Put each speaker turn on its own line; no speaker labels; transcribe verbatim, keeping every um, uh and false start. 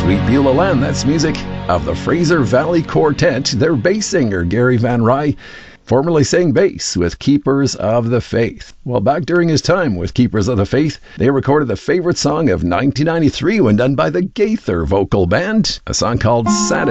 Sweet Beulah Land, that's music of the Fraser Valley Quartet. Their bass singer, Gary Van Rye, formerly sang bass with Keepers of the Faith. Well, back during his time with Keepers of the Faith, they recorded the favorite song of nineteen ninety-three when done by the Gaither Vocal Band, a song called Saturday.